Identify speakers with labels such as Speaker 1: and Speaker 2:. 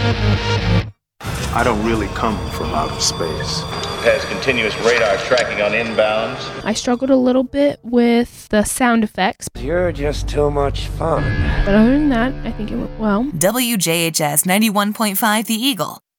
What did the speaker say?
Speaker 1: I don't really come from outer space.
Speaker 2: Has continuous radar tracking on inbounds.
Speaker 3: I struggled a little bit with the sound effects.
Speaker 4: You're just too much fun.
Speaker 3: But other than that, I think it went well.
Speaker 5: WJHS 91.5 The Eagle,